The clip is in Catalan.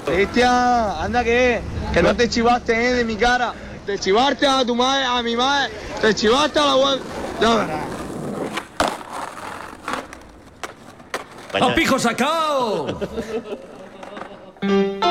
Cristian, anda que no te chivaste de mi cara. Te chivaste a tu madre, a mi madre. Te chivaste a la web. ¡A pijo sacao!